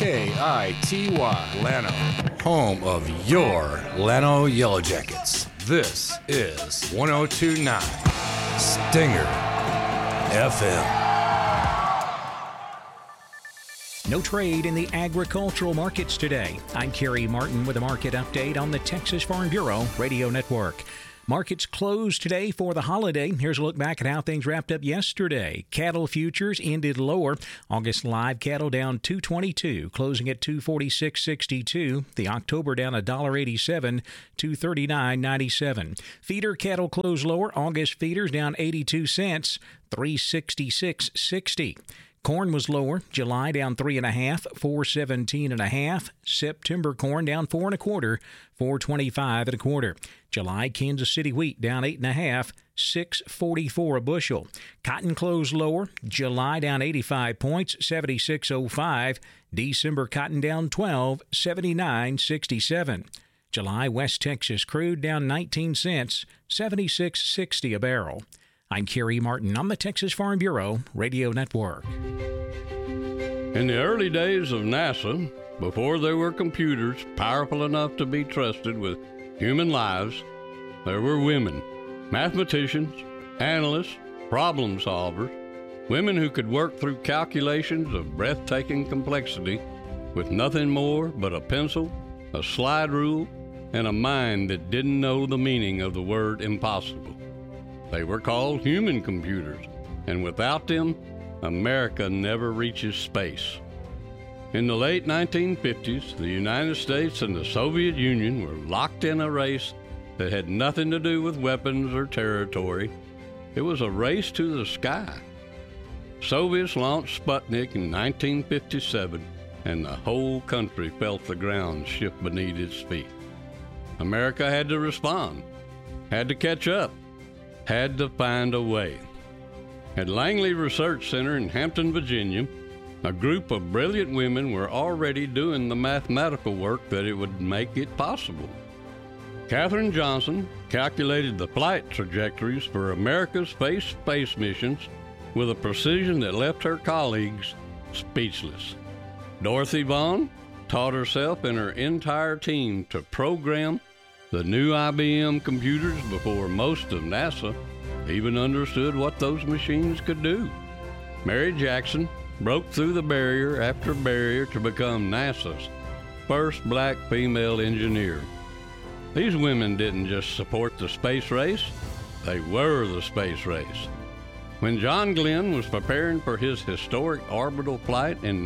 KITY Llano, home of your Llano Yellow Jackets. This is 1029 Stinger FM. No trade in the agricultural markets today. I'm Kerry Martin with a market update on the Texas Farm Bureau Radio Network. Markets closed today for the holiday. Here's a look back at how things wrapped up yesterday. Cattle futures ended lower. August live cattle down $2.22, closing at $246.62. The October down $1.87, $239.97. Feeder cattle closed lower. August feeders down 82 cents, $366.60. Corn was lower. July down 3.5, $417.50. September corn down 4 1/4, $425 1/4. July Kansas City wheat down 8.5, $644 a bushel. Cotton closed lower. July down 85 points, $76.05. December cotton down 12, $79.67. July West Texas crude down 19 cents, $76.60 a barrel. I'm Kerry Martin on the Texas Farm Bureau Radio Network. In the early days of NASA, before there were computers powerful enough to be trusted with human lives, there were women, mathematicians, analysts, problem solvers, women who could work through calculations of breathtaking complexity with nothing more but a pencil, a slide rule, and a mind that didn't know the meaning of the word impossible. They were called human computers, and without them, America never reaches space. In the late 1950s, the United States and the Soviet Union were locked in a race that had nothing to do with weapons or territory. It was a race to the sky. Soviets launched Sputnik in 1957, and the whole country felt the ground shift beneath its feet. America had to respond, had to catch up, had to find a way. At Langley Research Center in Hampton, Virginia, a group of brilliant women were already doing the mathematical work that it would make it possible. Katherine Johnson calculated the flight trajectories for America's space missions with a precision that left her colleagues speechless. Dorothy Vaughan taught herself and her entire team to program the new IBM computers before most of NASA even understood what those machines could do. Mary Jackson broke through the barrier after barrier to become NASA's first black female engineer. These women didn't just support the space race, they were the space race. When John Glenn was preparing for his historic orbital flight in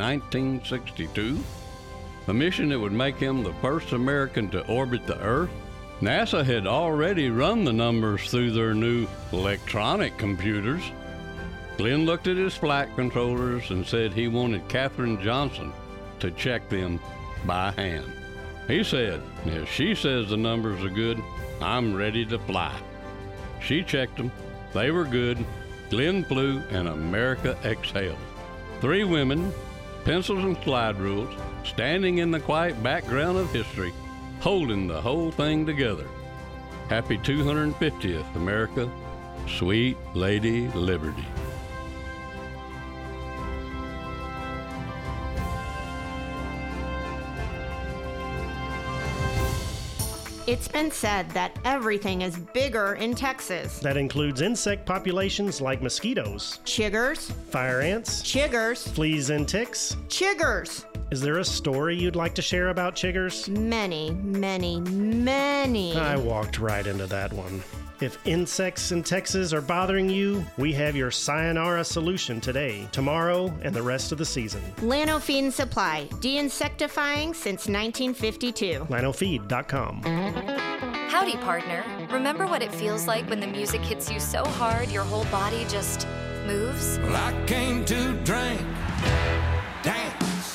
1962, the mission that would make him the first American to orbit the Earth, NASA had already run the numbers through their new electronic computers. Glenn looked at his flight controllers and said he wanted Katherine Johnson to check them by hand. He said, if she says the numbers are good, I'm ready to fly. She checked them. They were good. Glenn flew, and America exhaled. 3 women, pencils and slide rules, standing in the quiet background of history, holding the whole thing together. Happy 250th, America. Sweet Lady Liberty. It's been said that everything is bigger in Texas. That includes insect populations like mosquitoes, Chiggers, fire ants, chiggers, fleas and ticks. chiggers. Is there a story you'd like to share about chiggers? Many, many, many. I walked right into that one. If insects in Texas are bothering you, we have your sayonara solution today, tomorrow, and the rest of the season. Llano Feed and Supply, de-insectifying since 1952. LanoFeed.com. Howdy, partner. Remember what it feels like when the music hits you so hard your whole body just moves? Well, I came to drink, dance,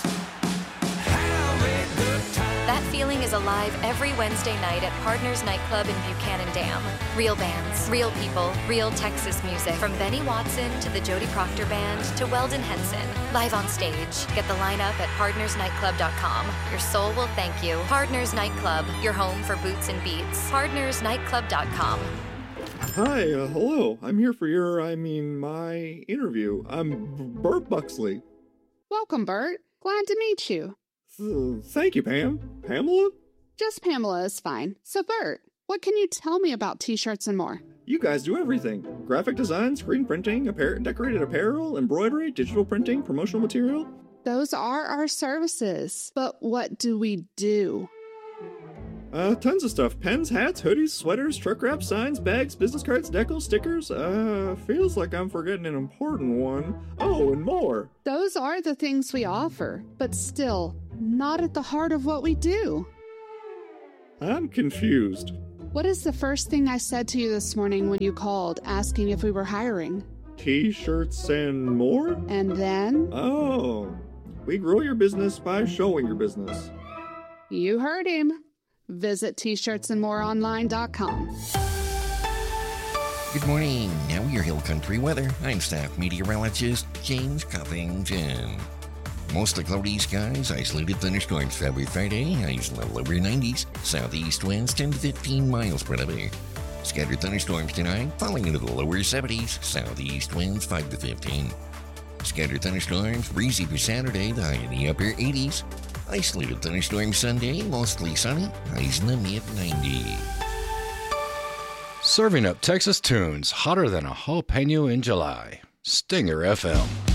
have a good time. That feeling is alive every Wednesday night at Partners Nightclub in Buchanan Dam. Real bands, real people, real Texas music. From Benny Watson to the Jody Proctor Band to Weldon Henson. Live on stage. Get the lineup at partnersnightclub.com. Your soul will thank you. Partners Nightclub, your home for boots and beats. Partnersnightclub.com. Hi, hello. I'm here for my interview. I'm Bert Buxley. Welcome, Bert. Glad to meet you. Thank you, Pam. Pamela? Just Pamela is fine. So, Bert, what can you tell me about T-shirts and more? You guys do everything. Graphic design, screen printing, decorated apparel, embroidery, digital printing, promotional material. Those are our services. But what do we do? Tons of stuff. Pens, hats, hoodies, sweaters, truck wrap, signs, bags, business cards, decals, stickers. Feels like I'm forgetting an important one. Oh, and more. Those are the things we offer, but still, not at the heart of what we do. I'm confused. What is the first thing I said to you this morning when you called, asking if we were hiring? T-shirts and more? And then? Oh, we grow your business by showing your business. You heard him. Visit t-shirtsandmoreonline.com. Good morning. Now your Hill Country weather. I'm staff meteorologist James Covington. Mostly cloudy skies, isolated thunderstorms Friday, highs in the lower 90s, southeast winds 10 to 15 miles per hour. Scattered thunderstorms tonight, falling into the lower 70s, southeast winds 5 to 15. Scattered thunderstorms, breezy for Saturday, the high in the upper 80s. Isolated thunderstorms Sunday, mostly sunny, highs in the mid-90s. Serving up Texas tunes hotter than a jalapeno in July. Stinger FM.